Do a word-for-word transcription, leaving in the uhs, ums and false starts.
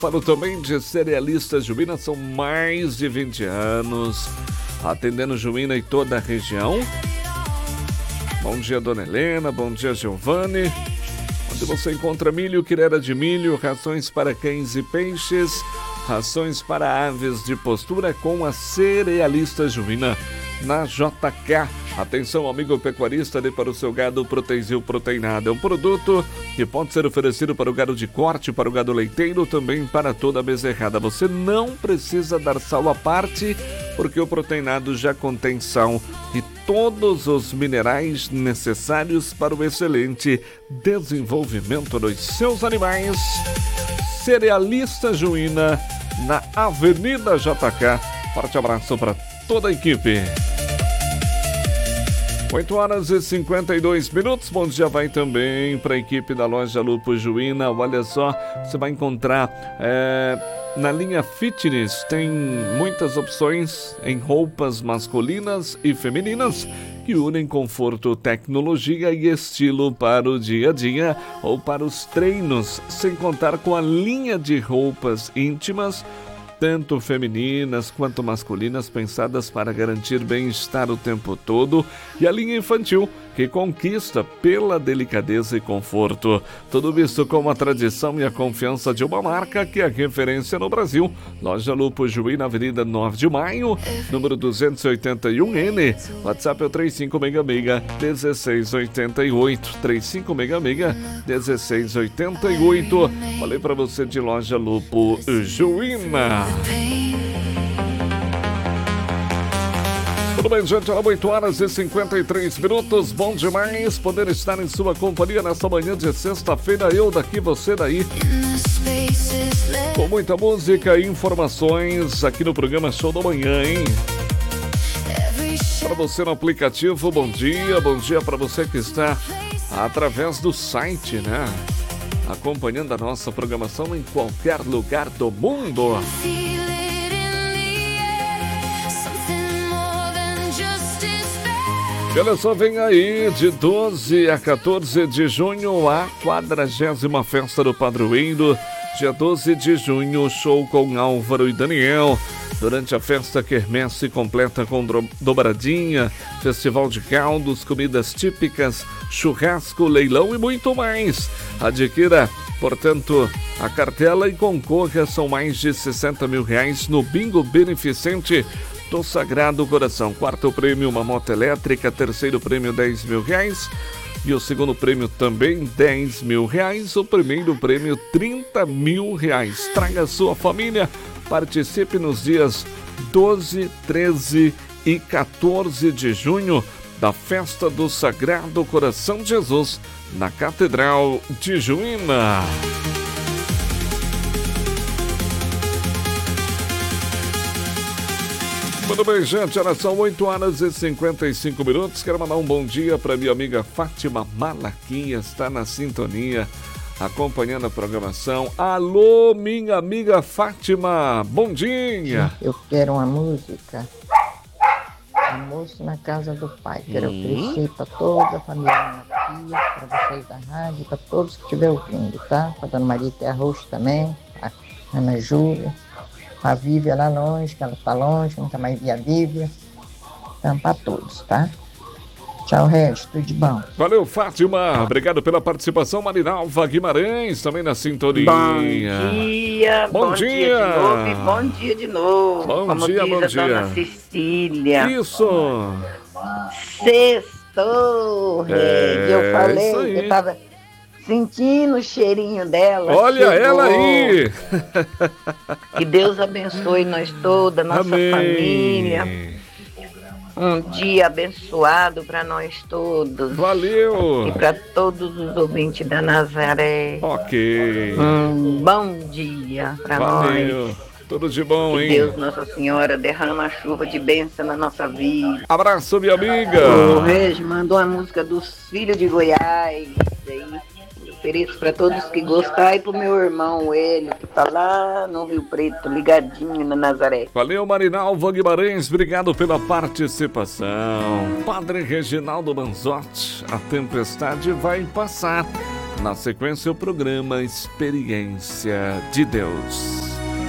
Falo também de Cerealistas Juvina, são mais de vinte anos, atendendo Juvina e toda a região. Bom dia, Dona Helena, bom dia, Giovanni. Onde você encontra milho, quirera de milho, rações para cães e peixes, rações para aves de postura com a Cerealistas Juvina na J K. Atenção, amigo pecuarista, dê para o seu gado Protenzil Proteinado. É um produto que pode ser oferecido para o gado de corte, para o gado leiteiro, também para toda a bezerrada. Você não precisa dar sal à parte, porque o proteinado já contém sal e todos os minerais necessários para o excelente desenvolvimento dos seus animais. Cerealista Juvina, na Avenida J K. Forte abraço para toda a equipe. oito horas e cinquenta e dois minutos. Bom dia vai também para a equipe da loja Lupo Juvina. Olha só, você vai encontrar é, na linha fitness, tem muitas opções em roupas masculinas e femininas que unem conforto, tecnologia e estilo para o dia a dia ou para os treinos, sem contar com a linha de roupas íntimas, tanto femininas quanto masculinas, pensadas para garantir bem-estar o tempo todo, e a linha infantil, que conquista pela delicadeza e conforto. Tudo visto com a tradição e a confiança de uma marca que é referência no Brasil. Loja Lupo Juvina, Avenida nove de maio, número duzentos e oitenta e um N. WhatsApp é o três cinco seis seis, um seis oito oito. três cinco seis seis, um seis oito oito. Falei para você de Loja Lupo Juvina. Tudo bem, gente? Olha, oito horas e cinquenta e três minutos. Bom demais poder estar em sua companhia nessa manhã de sexta-feira. Eu daqui, você daí. Com muita música e informações aqui no programa Show da Manhã, hein? Para você no aplicativo, bom dia. Bom dia para você que está através do site, né? Acompanhando a nossa programação em qualquer lugar do mundo. E olha só, vem aí, de doze a quatorze de junho, a quadragésima Festa do Padroeiro. Dia doze de junho, show com Álvaro e Daniel. Durante a festa, quermesse completa com dobradinha, festival de caldos, comidas típicas, churrasco, leilão e muito mais. Adquira, portanto, a cartela e concorra, são mais de sessenta mil reais no bingo beneficente do Sagrado Coração. Quarto prêmio, uma moto elétrica. Terceiro prêmio, dez mil reais. E o segundo prêmio também dez mil reais. O primeiro prêmio, trinta mil reais. Traga sua família. Participe nos dias doze, treze e quatorze de junho da Festa do Sagrado Coração de Jesus na Catedral de Juvina. Tudo bem, gente? Olha, são oito horas e cinquenta e cinco minutos. Quero mandar um bom dia para minha amiga Fátima Malaquinha, está na sintonia, acompanhando a programação. Alô, minha amiga Fátima, bom dia. Eu quero uma música, Almoço na Casa do Pai. Quero hum. oferecer para toda a família Malaquinha, para vocês da rádio, para todos que estiverem ouvindo, tá? Para a Dona Maria Terrocho também, a Ana Júlia. A Vívia lá longe, que ela tá longe, nunca mais vi a Vívia. Então, para todos, tá? Tchau, Regis, tudo de bom. Valeu, Fátima. Obrigado pela participação. Marinalva Guimarães, também na sintonia. Bom dia, bom, bom dia. dia de novo e bom dia de novo. Bom Como dia, diz bom a dia. Dona Cecília. Isso. Sextou, Regis. É, eu falei, isso aí. eu tava sentindo o cheirinho dela. Olha chegou. ela aí. Que Deus abençoe nós toda, nossa Amém. família. Um dia abençoado para nós todos. Valeu. E para todos os ouvintes da Nazaré. Ok. Um bom dia para nós. Valeu. Tudo de bom, Que hein? Deus, Nossa Senhora, derrama a chuva de bênção na nossa vida. Abraço, minha amiga. O Regis mandou a música dos Filhos de Goiás. Aí, ofereço para todos que gostarem, e pro meu irmão, ele, que tá lá no Rio Preto, ligadinho na Nazaré. Valeu, Marinalva Guimarães, obrigado pela participação. Padre Reginaldo Manzotti, a tempestade vai passar. Na sequência, o programa Experiência de Deus.